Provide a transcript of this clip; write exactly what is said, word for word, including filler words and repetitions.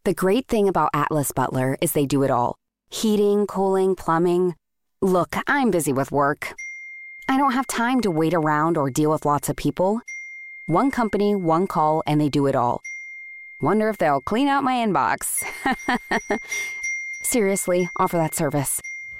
The great thing about Atlas Butler is they do it all. Heating, cooling, plumbing. Look, I'm busy with work. I don't have time to wait around or deal with lots of people. One company, one call, and they do it all. Wonder if they'll clean out my inbox. Seriously, offer that service.